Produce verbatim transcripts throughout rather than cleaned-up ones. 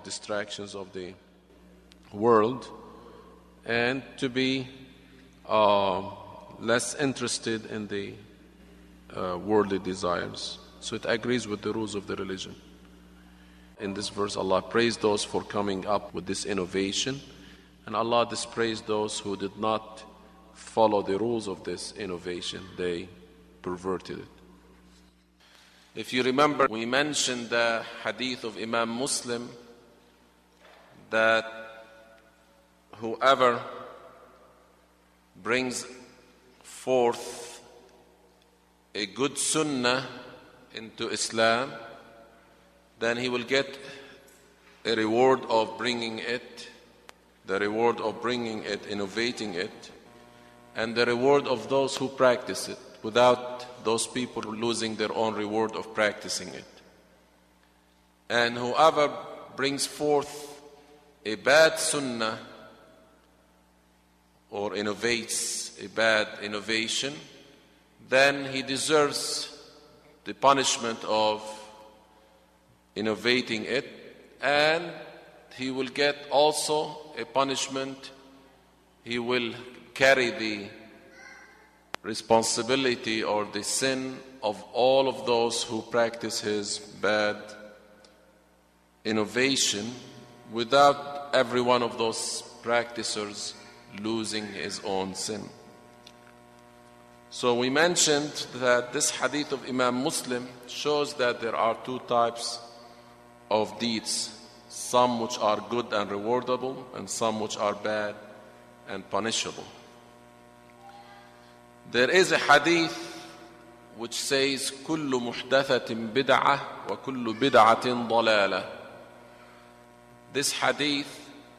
distractions of the world, and to be uh, less interested in the uh, worldly desires. So it agrees with the rules of the religion. In this verse, Allah praised those for coming up with this innovation, and Allah dispraised those who did not follow the rules of this innovation. They perverted it. If you remember, we mentioned the hadith of Imam Muslim that whoever brings forth a good sunnah into Islam, then he will get a reward of bringing it, the reward of bringing it, innovating it, and the reward of those who practice it, without those people losing their own reward of practicing it. And whoever brings forth a bad sunnah or innovates a bad innovation, then he deserves the punishment of innovating it, and he will get also a punishment. He will carry the responsibility or the sin of all of those who practice his bad innovation, without every one of those practicers losing his own sin. So we mentioned that this hadith of Imam Muslim shows that there are two types of deeds, some which are good and rewardable, and some which are bad and punishable. There is a hadith which says, كل محدثة بدعة وكل بدعة ضلالة. This hadith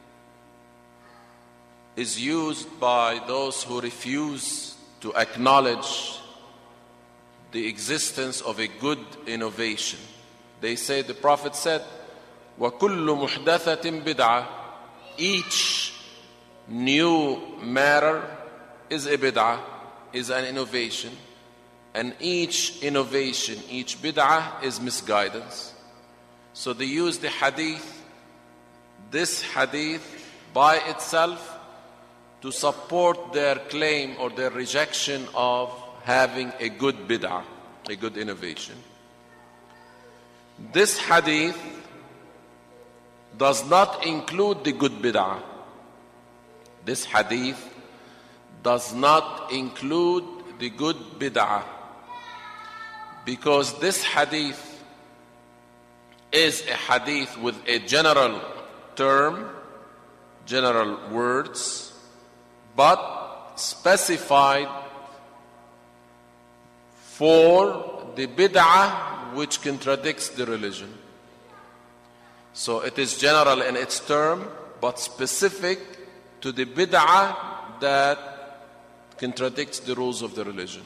is used by those who refuse to acknowledge the existence of a good innovation. They say the Prophet said, وَكُلُّ مُحْدَثَةٍ بِدْعَةٍ. Each new matter is a bid'ah, is an innovation, and each innovation, each bid'ah is misguidance. So they use the hadith, this hadith by itself, to support their claim or their rejection of having a good bid'ah, a good innovation. This hadith does not include the good bid'ah. This hadith does not include the good bid'ah, because this hadith is a hadith with a general term, general words, but specified for the bid'ah which contradicts the religion. So it is general in its term, but specific to the bid'ah that contradicts the rules of the religion.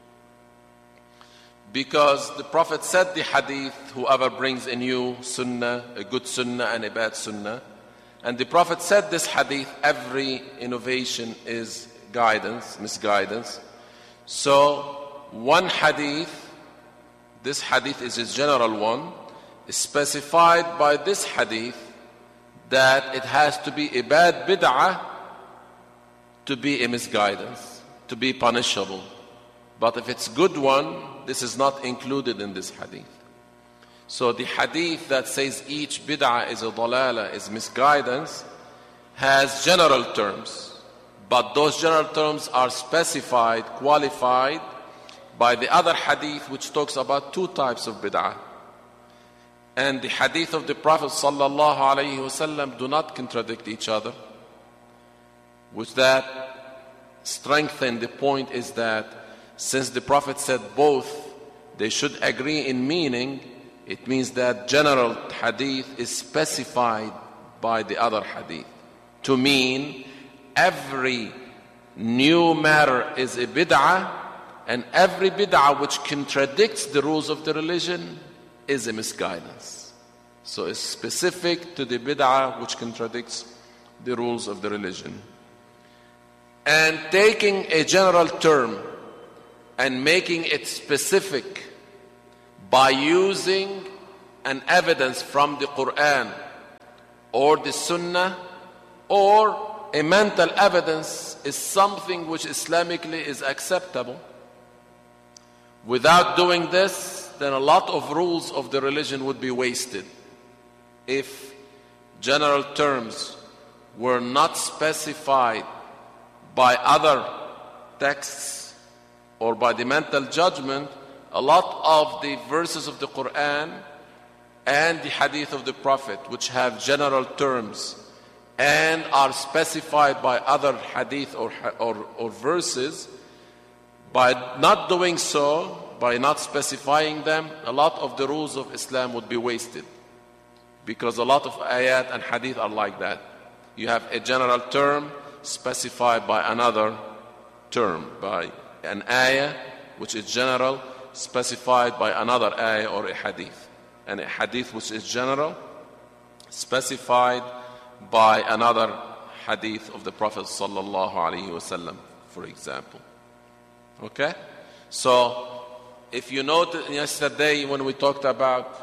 Because the Prophet said the hadith, whoever brings a new sunnah, a good sunnah and a bad sunnah, and the Prophet said this hadith, every innovation is guidance, misguidance. So one hadith, this hadith is a general one, is specified by this hadith that it has to be a bad bid'ah to be a misguidance, to be punishable. But if it's good one, this is not included in this hadith. So the hadith that says each bid'ah is a dalala, is misguidance, has general terms. But those general terms are specified, qualified by the other hadith which talks about two types of bid'ah. And the hadith of the Prophet sallallahu alaihi wasallam do not contradict each other. Which that strengthen the point is that since the Prophet said both, they should agree in meaning. It means that general hadith is specified by the other hadith to mean every new matter is a bid'ah, and every bid'ah which contradicts the rules of the religion is a misguidance. So it's specific to the bid'ah which contradicts the rules of the religion. And taking a general term and making it specific by using an evidence from the Quran or the sunnah, or a mental evidence is something which Islamically is acceptable. Without doing this, then a lot of rules of the religion would be wasted. If general terms were not specified by other texts or by the mental judgment, a lot of the verses of the Quran and the hadith of the Prophet, which have general terms and are specified by other hadith or, or, or verses, by not doing so, by not specifying them, a lot of the rules of Islam would be wasted. Because a lot of ayat and hadith are like that. You have a general term specified by another term, by an ayah which is general specified by another ayah or a hadith, and a hadith which is general specified by another hadith of the Prophet sallallahu alaihi wasallam, for example. Okay? So, if you noted yesterday when we talked about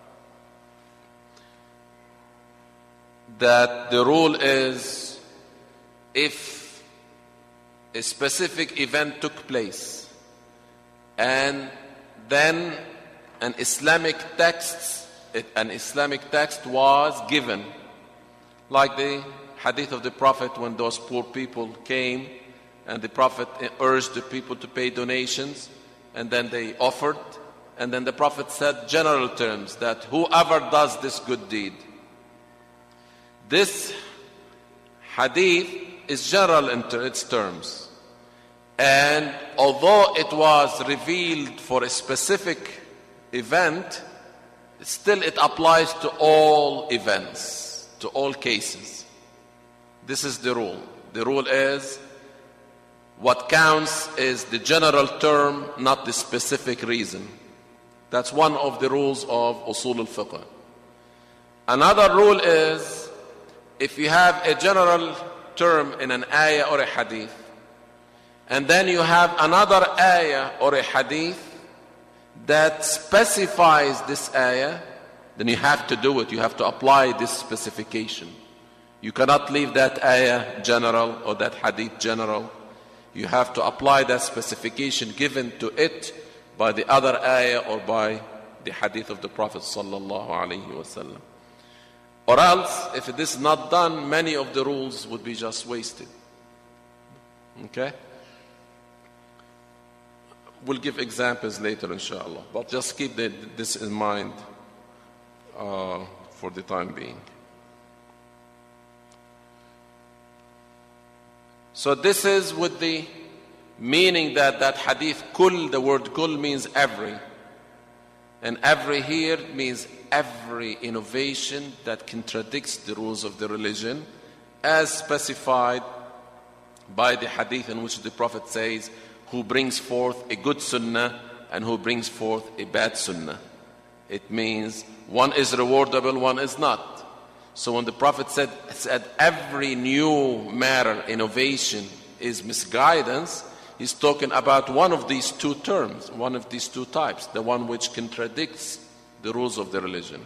that the rule is, if a specific event took place and then an Islamic text, an Islamic text was given, like the hadith of the Prophet when those poor people came and the Prophet urged the people to pay donations, and then they offered, and then the Prophet said general terms that whoever does this good deed. This hadith is general in its terms. And although it was revealed for a specific event, still it applies to all events, to all cases. This is the rule. The rule is, what counts is the general term, not the specific reason. That's one of the rules of Usul al-Fiqh. Another rule is, if you have a general term in an ayah or a hadith, and then you have another ayah or a hadith that specifies this ayah, then you have to do it. You have to apply this specification. You cannot leave that ayah general or that hadith general. You have to apply that specification given to it by the other ayah or by the hadith of the Prophet sallallahu alaihi wasallam. Or else, if it is not done, many of the rules would be just wasted. Okay? We'll give examples later, inshallah. But just keep the, this in mind uh, for the time being. So this is with the meaning that that hadith, kul, the word kul means every. And every here means every innovation that contradicts the rules of the religion, as specified by the hadith in which the Prophet says, who brings forth a good sunnah and who brings forth a bad sunnah. It means one is rewardable, one is not. So when the Prophet said, said every new matter, innovation is misguidance, he's talking about one of these two terms, one of these two types, the one which contradicts the rules of the religion.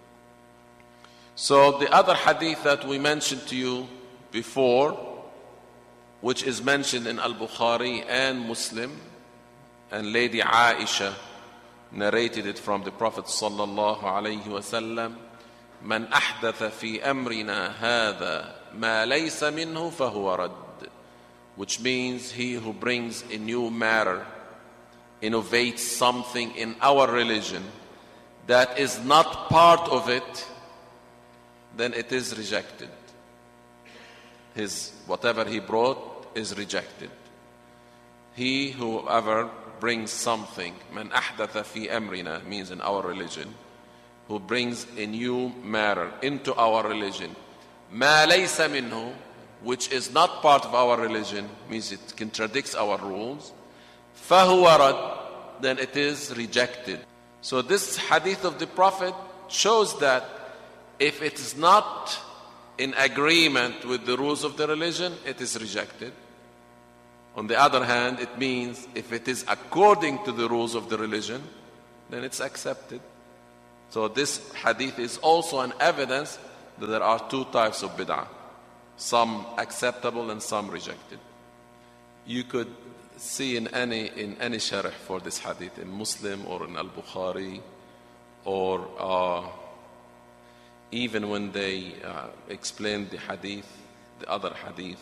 So the other hadith that we mentioned to you before, which is mentioned in Al-Bukhari and Muslim, and Lady Aisha narrated it from the Prophet sallallahu alaihi wasallam, "Man ahdatha fi amrina hadha ma laysa minhu fahuwa radd," which means he who brings a new matter, innovates something in our religion that is not part of it, then it is rejected. His whatever he brought is rejected. He whoever brings something, man ahdatha fi amrina, means in our religion, who brings a new matter into our religion, ma laysa minhu, which is not part of our religion, means it contradicts our rules, fahuwa rad, then it is rejected. So this hadith of the Prophet shows that if it is not in agreement with the rules of the religion, it is rejected. On the other hand, it means if it is according to the rules of the religion, then it's accepted. So this hadith is also an evidence that there are two types of bid'ah, some acceptable and some rejected. You could see in any in any sharh for this hadith, in Muslim or in Al-Bukhari, or uh, even when they uh, explain the hadith, the other hadith,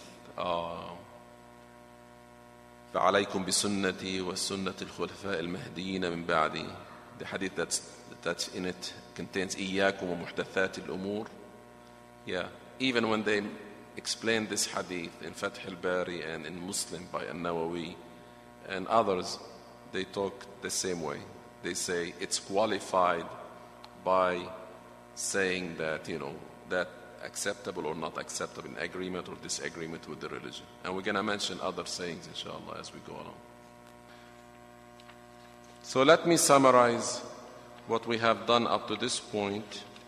فَعَلَيْكُمْ بِسُنَّتِي وَسُنَّةِ الْخُلَفَاءِ الْمَهْدِيِّينَ مِنْ بَعْدِي. The hadith that's, that's in it contains إِيَّاكُمْ وَمُحْدَثَاتِ الْأُمُورِ. Yeah, even when they explain this hadith in Fath al-Bari and in Muslim by An-Nawawi and others, they talk the same way. They say it's qualified by saying that, you know, that acceptable or not acceptable, in agreement or disagreement with the religion. And we're going to mention other sayings, inshallah, as we go along. So let me summarize what we have done up to this point.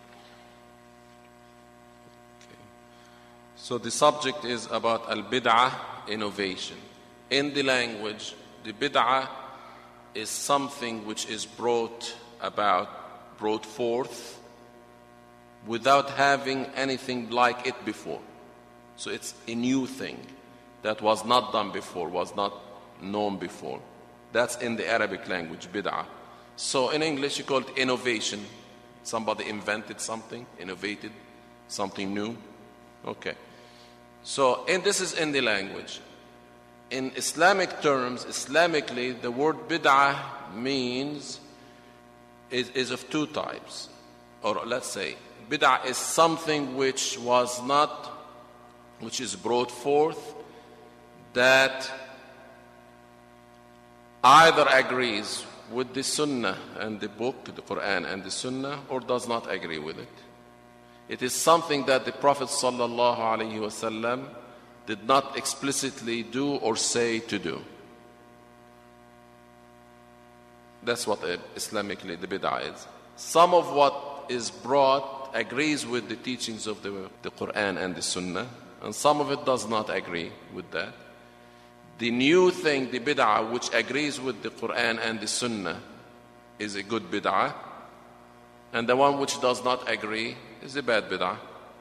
Okay. So the subject is about al-bid'ah, innovation. In the language, the bid'ah is something which is brought about, brought forth, without having anything like it before. So it's a new thing that was not done before, was not known before. That's in the Arabic language, bid'ah. So in English you call it innovation. Somebody invented something, innovated something new. Okay. So, and this is in the language. In Islamic terms, Islamically, the word bid'ah means, is, is of two types. Or let's say, bid'ah is something which was not, which is brought forth, that either agrees with the Sunnah and the book, the Quran and the Sunnah, or does not agree with it. It is something that the Prophet sallallahu alaihi wasallam did not explicitly do or say to do. That's what Islamically the bid'ah is. Some of what is brought agrees with the teachings of the, the Quran and the Sunnah, and some of it does not agree with that. The new thing, the bid'ah, which agrees with the Quran and the Sunnah, is a good bid'ah, and the one which does not agree is a bad bid'ah.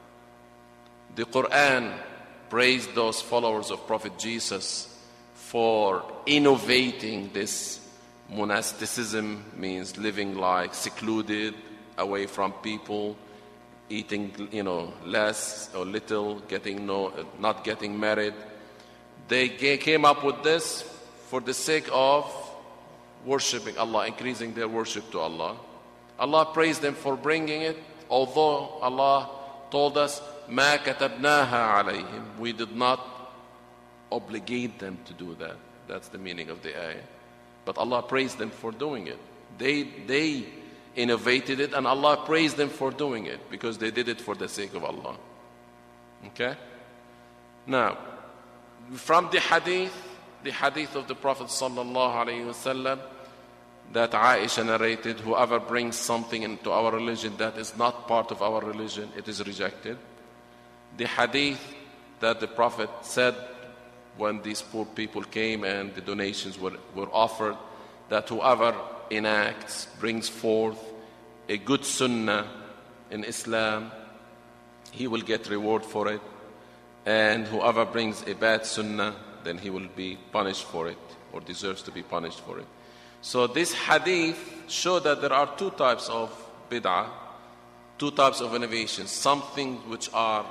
The Quran praised those followers of Prophet Jesus for innovating this monasticism, means living like secluded, away from people, eating, you know, less or little, getting no, not getting married. They came up with this for the sake of worshiping Allah, increasing their worship to Allah. Allah praised them for bringing it, although Allah told us, مَا كَتَبْنَاهَا عَلَيْهِمْ. We did not obligate them to do that. That's the meaning of the ayah. But Allah praised them for doing it. They, they innovated it, and Allah praised them for doing it because they did it for the sake of Allah. Okay? Now, from the hadith, the hadith of the Prophet sallallahu alaihi wasallam that Aisha narrated, whoever brings something into our religion that is not part of our religion, it is rejected. The hadith that the Prophet said when these poor people came and the donations were, were offered, that whoever enacts, brings forth a good sunnah in Islam, he will get reward for it. And whoever brings a bad sunnah, then he will be punished for it, or deserves to be punished for it. So this hadith shows that there are two types of bid'ah, two types of innovations, some things which are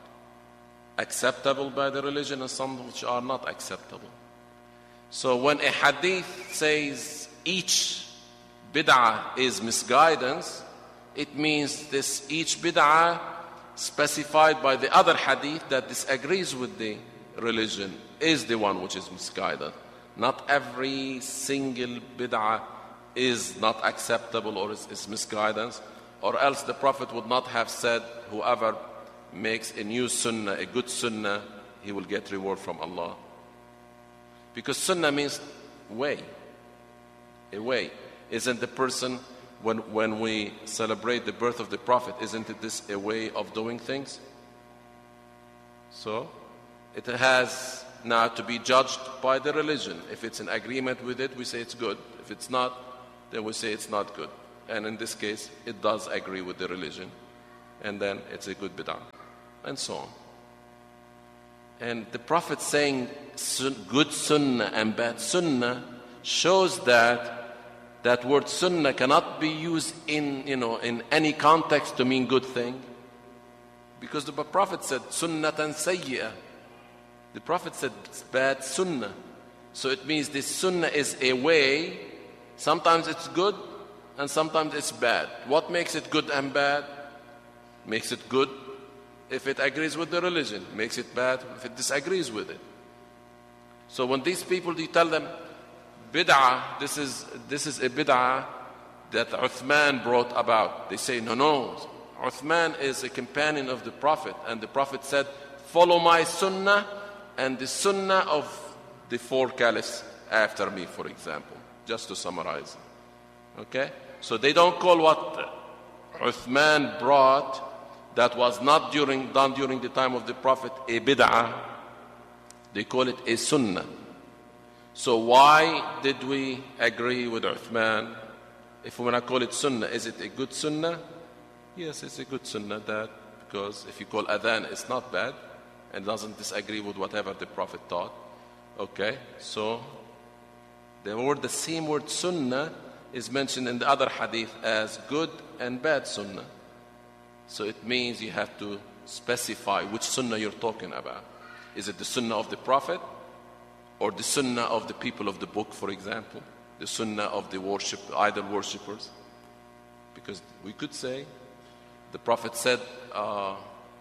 acceptable by the religion and some which are not acceptable. So when a hadith says each bid'ah is misguidance, it means this each bid'ah specified by the other hadith that disagrees with the religion is the one which is misguided. Not every single bid'ah is not acceptable or is, is misguidance, or else the Prophet would not have said, whoever makes a new sunnah, a good sunnah, he will get reward from Allah. Because sunnah means way, a way. Isn't the person, when, when we celebrate the birth of the Prophet, isn't it this a way of doing things? So, it has now to be judged by the religion. If it's in agreement with it, we say it's good. If it's not, then we say it's not good. And in this case, it does agree with the religion. and then it's a good bid'ah, and so on. And the Prophet saying good sunnah and bad sunnah shows that that word sunnah cannot be used in, you know, in any context to mean good thing. Because the Prophet said sunnatan sayyi'ah. The Prophet said it's bad sunnah. So it means this sunnah is a way. Sometimes it's good and sometimes it's bad. What makes it good and bad? Makes it good if it agrees with the religion. Makes it bad if it disagrees with it. So when these people, you tell them, bid'ah, this is, this is a bid'ah that Uthman brought about. They say, no, no. Uthman is a companion of the Prophet. And the Prophet said, follow my sunnah and the sunnah of the four caliphs after me, for example. Just to summarize. Okay? So they don't call what Uthman brought that was not during, done during the time of the Prophet a bid'ah. They call it a sunnah. So why did we agree with Uthman? If we want to call it sunnah, is it a good sunnah? Yes, it's a good sunnah, that because if you call adhan, it's not bad and doesn't disagree with whatever the Prophet taught. Okay, so the word, the same word sunnah is mentioned in the other hadith as good and bad sunnah. So it means you have to specify which sunnah you're talking about. Is it the sunnah of the Prophet or the sunnah of the people of the book, for example? The sunnah of the worship, idol worshippers? Because we could say, the Prophet said, uh,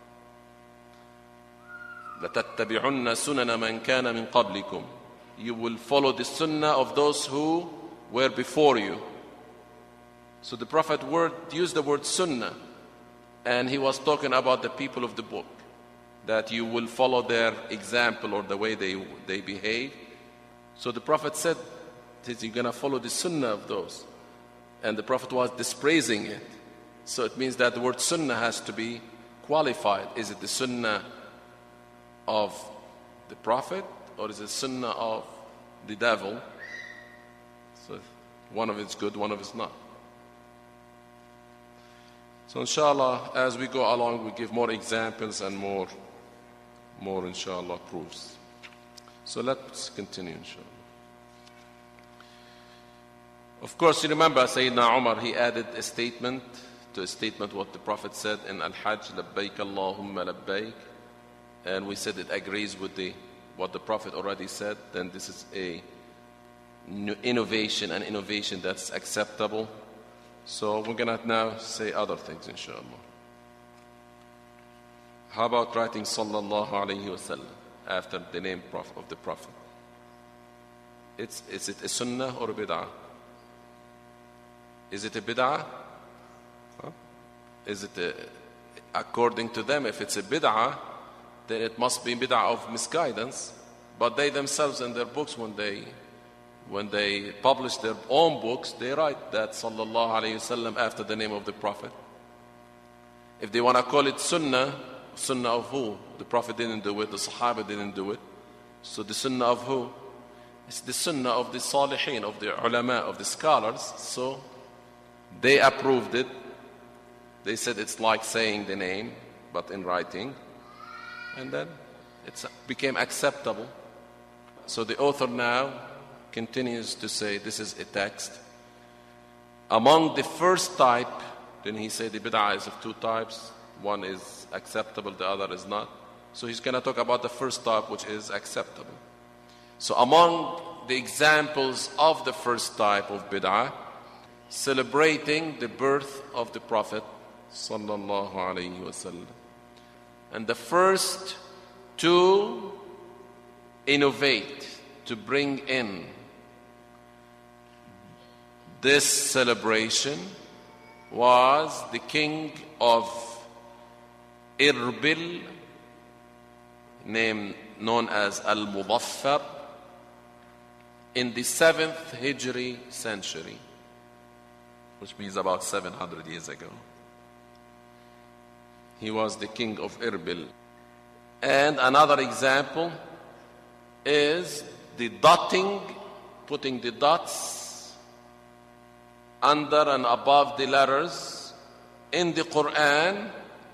لَتَتَّبِعُنَّ سُنَنَ مَنْ كَانَ مِنْ قَبْلِكُمْ. You will follow the sunnah of those who were before you. So the Prophet word, used the word sunnah, and he was talking about the people of the book, that you will follow their example or the way they, they behave. So the Prophet said, you're going to follow the sunnah of those. And the Prophet was dispraising it. So it means that the word sunnah has to be qualified. Is it the sunnah of the Prophet or is it sunnah of the devil? So one of it's good, one of it's not. So inshallah, as we go along, we give more examples and more, more inshallah proofs. So let's continue inshallah. Of course, you remember Sayyidina Umar, he added a statement to a statement what the Prophet said in Al-Hajj, Labbaik Allahumma Labbaik. And we said it agrees with the what the Prophet already said. Then this is a new innovation, an innovation that's acceptable. So we're going to now say other things, inshallah. How about writing Sallallahu Alaihi Wasallam after the name of the Prophet? It's, is it a sunnah or a bid'ah? Is it a bid'ah? Huh? Is it a, according to them, if it's a bid'ah, then it must be bid'ah of misguidance. But they themselves in their books, when they when they publish their own books, they write that Sallallahu Alaihi Wasallam after the name of the Prophet. If they want to call it sunnah, sunnah of who? The Prophet didn't do it, the Sahaba didn't do it. So the sunnah of who? It's the sunnah of the salihin, of the ulama, of the scholars. So they approved it. They said it's like saying the name, but in writing. And then it became acceptable. So the author now continues to say this is a text. Among the first type, then he said the bid'ah is of two types. One is acceptable, the other is not. So he's going to talk about the first type, which is acceptable. So among the examples of the first type of bid'ah, celebrating the birth of the Prophet Sallallahu Alaihi Wasallam. And the first to innovate, to bring in this celebration was the king of Irbil, named known as Al-Mudaffar, in the seventh Hijri century, which means about seven hundred years ago. He was the king of Irbil. And another example is the dotting, putting the dots under and above the letters in the Quran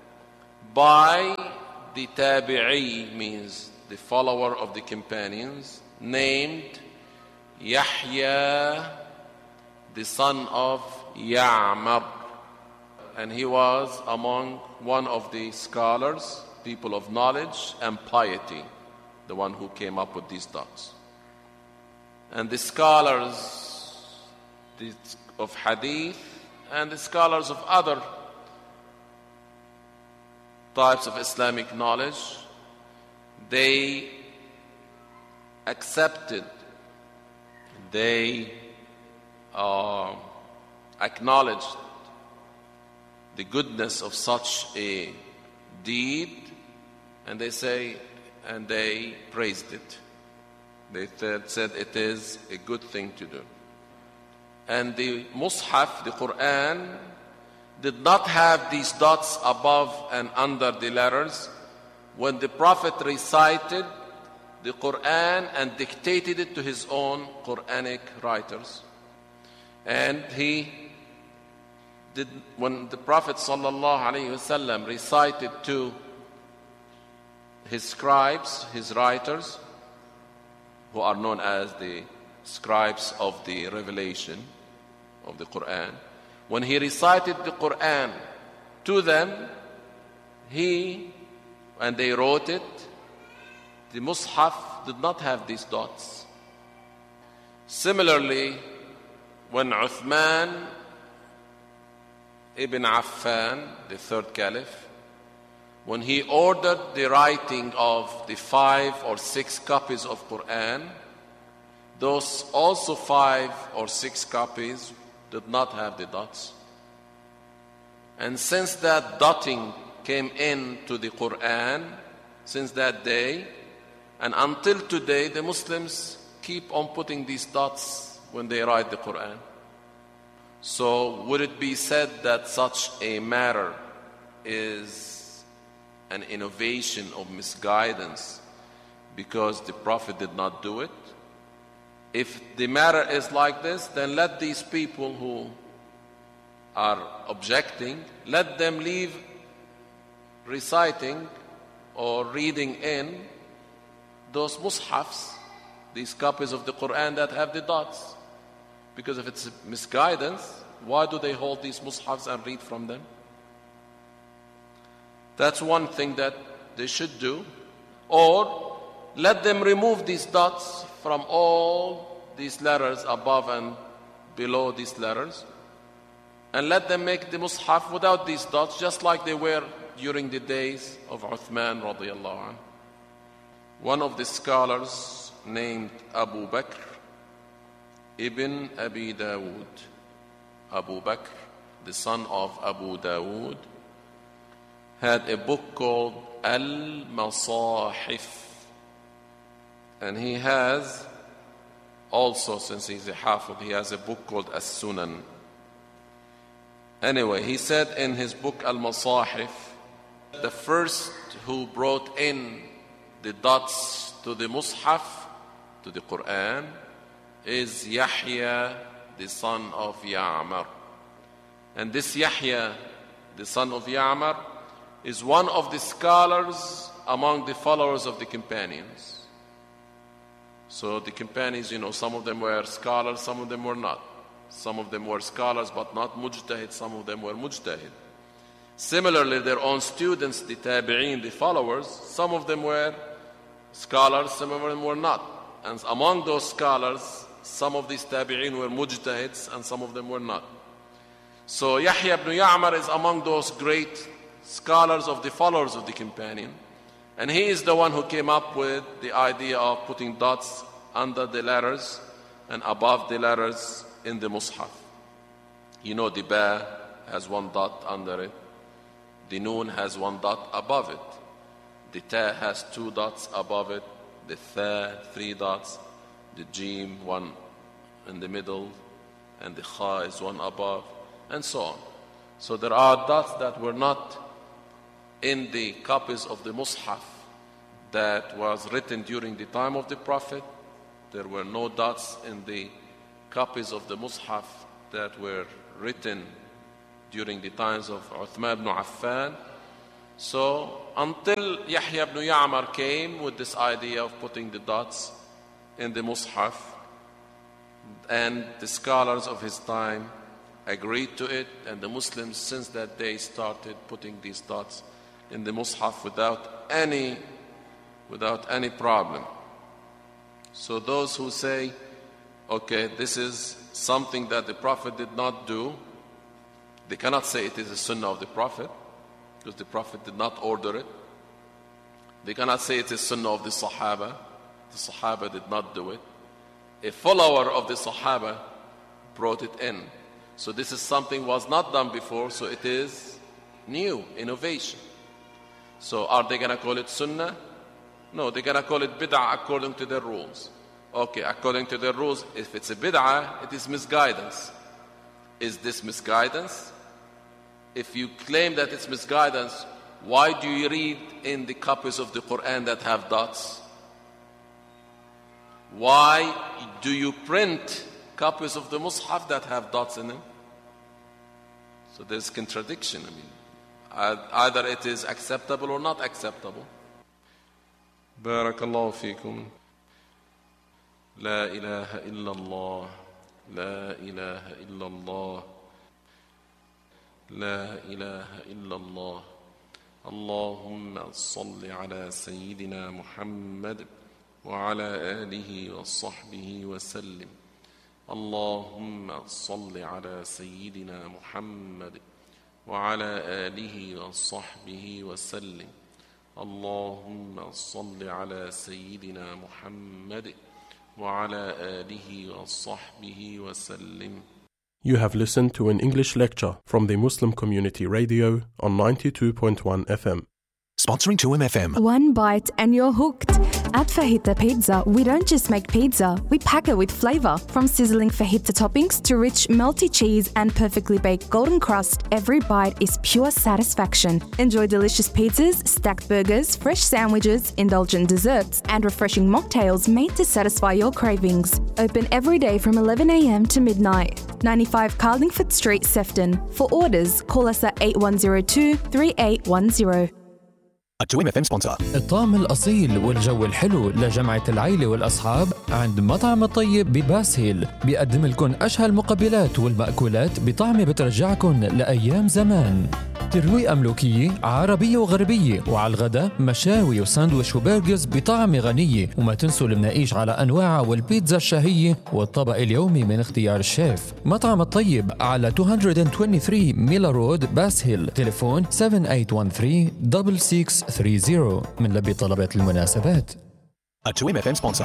by the tabi'i, means the follower of the companions, named Yahya, the son of Ya'mar. And he was among one of the scholars, people of knowledge and piety, the one who came up with these dots. And the scholars of hadith and the scholars of other types of Islamic knowledge, they accepted, they uh, acknowledged the goodness of such a deed, and they say, and they praised it. They th- said it is a good thing to do. And the Mus'haf, the Quran, did not have these dots above and under the letters. When the Prophet recited the Quran and dictated it to his own Quranic writers, and he did, when the Prophet sallallahu alaihi wasallam recited to his scribes, his writers, who are known as the scribes of the revelation of the Quran, when he recited the Quran to them, he, and they wrote it, the Mus'haf did not have these dots. Similarly, when Uthman ibn Affan, the third caliph, when he ordered the writing of the five or six copies of Quran, those also five or six copies did not have the dots. And since that dotting came into the Quran, since that day, and until today, the Muslims keep on putting these dots when they write the Quran. So would it be said that such a matter is an innovation of misguidance because the Prophet did not do it? If the matter is like this, then let these people who are objecting, let them leave reciting or reading in those mushafs, these copies of the Quran that have the dots. Because if it's misguidance, why do they hold these mushafs and read from them? That's one thing that they should do. Or let them remove these dots from all these letters above and below these letters, and let them make the mushaf without these dots, just like they were during the days of Uthman radiallahu anh. One of the scholars named Abu Bakr ibn Abi Dawood, Abu Bakr, the son of Abu Dawood, had a book called Al-Masahif. And he has also, since he's a Hafid, he has a book called As-Sunan. Anyway, he said in his book Al-Masahif, the first who brought in the dots to the Mus'haf, to the Quran, is Yahya, the son of Ya'mar. And this Yahya, the son of Ya'mar, is one of the scholars among the followers of the companions. So the companions, you know, some of them were scholars, some of them were not. Some of them were scholars but not mujtahid, some of them were mujtahid. Similarly, their own students, the tabi'in, the followers, some of them were scholars, some of them were not. And among those scholars, some of these tabi'in were mujtahids and some of them were not. So Yahya ibn Ya'mar is among those great scholars of the followers of the companion. And he is the one who came up with the idea of putting dots under the letters and above the letters in the Mus'haf. You know, the Ba has one dot under it. The Noon has one dot above it. The Ta has two dots above it. The Tha, three dots. The Jim, one in the middle. And the Kha is one above. And so on. So there are dots that were not in the copies of the Mus'haf that was written during the time of the Prophet. There were no dots in the copies of the Mus'haf that were written during the times of Uthman ibn Affan. So until Yahya ibn Ya'mar came with this idea of putting the dots in the Mus'haf, and the scholars of his time agreed to it, and the Muslims since that day started putting these dots in the Mus'haf without any, without any problem. So those who say, okay, this is something that the Prophet did not do, they cannot say it is a sunnah of the Prophet, because the Prophet did not order it. They cannot say it is sunnah of the Sahaba. The Sahaba did not do it. A follower of the Sahaba brought it in. So this is something was not done before, so it is new, innovation. So are they going to call it sunnah? No, they're going to call it bid'ah according to their rules. Okay, according to their rules, if it's a bid'ah, it is misguidance. Is this misguidance? If you claim that it's misguidance, why do you read in the copies of the Quran that have dots? Why do you print copies of the Mus'haf that have dots in them? So there's contradiction. I mean, either it is acceptable or not acceptable. Barakallahu feekum. La ilaha illallah. La ilaha illallah. لا إله إلا الله اللهم صل على سيدنا محمد وعلى آله وصحبه وسلم اللهم صل على سيدنا محمد وعلى آله وصحبه وسلم اللهم صل على سيدنا محمد وعلى آله وصحبه وسلم. You have listened to an English lecture from the Muslim Community Radio on ninety-two point one F M. Sponsoring two M F M. One bite and you're hooked. At Fajita Pizza, we don't just make pizza, we pack it with flavor. From sizzling fajita toppings to rich melty cheese and perfectly baked golden crust, every bite is pure satisfaction. Enjoy delicious pizzas, stacked burgers, fresh sandwiches, indulgent desserts, and refreshing mocktails made to satisfy your cravings. Open every day from eleven a m to midnight. ninety-five Carlingford Street, Sefton. For orders, call us at eight one zero two, three eight one zero. A two M F M sponsor. الطعم الأصيل والجو الحلو لجمعة العيلة والأصحاب عند مطعم الطيب بباسهيل. بيقدم لكم أشهى المقبلات والمأكولات بطعم بترجعكم لأيام زمان. ترويقة ملوكية عربية وغربية، وعلى الغداء مشاوي وساندويش وبرجرز بطعم غنية. وما تنسوا المناقيش على أنواعها والبيتزا الشهية والطبق اليومي من اختيار الشيف. مطعم الطيب على مئتين وثلاثة وعشرين ميلا رود باسهيل. تليفون سبعة ثمانية واحد ثلاثة ستة ستة ثلاثين. من لبي طلبات المناسبات. A two M F M sponsor.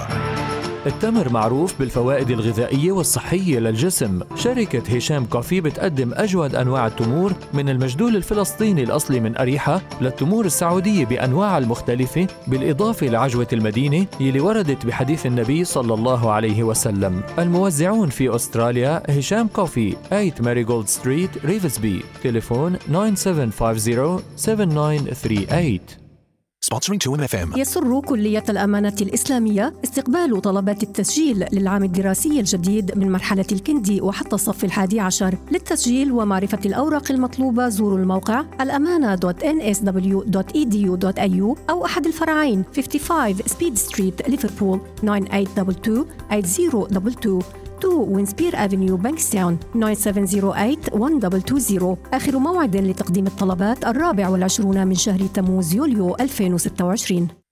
التمر معروف بالفوائد الغذائية والصحية للجسم. شركة هشام كوفي بتقدم أجود أنواع التمور من المجدول الفلسطيني الأصلي من أريحة للتمور السعودية بأنواعها المختلفة، بالإضافة لعجوة المدينة يلي وردت بحديث النبي صلى الله عليه وسلم. الموزعون في أستراليا هشام كوفي ثمانية ماريغولد ستريت ريفزبي. تليفون تسعة سبعة خمسة صفر سبعة تسعة ثلاثة ثمانية. Sponsoring two M F M. يسر كلية الأمانة الإسلامية استقبال طلبات التسجيل للعام الدراسي الجديد من مرحلة الكندي وحتى الصف الحادي عشر. للتسجيل ومعرفة الأوراق المطلوبة زوروا الموقع الأمانة دوت إن إس دبليو دوت إي دي يو دوت إيه يو أو أحد الفرعين خمسة وخمسين سبيد ستريت ليفربول تسعة ثمانية اثنين اثنين ثمانية صفر اثنين اثنين. اثنين وينسبير أفنيو بانكستاون تسعة سبعة صفر ثمانية واحد اثنين اثنين. آخر موعد لتقديم الطلبات الرابع والعشرون من شهر تموز يوليو ألفين وستة وعشرين.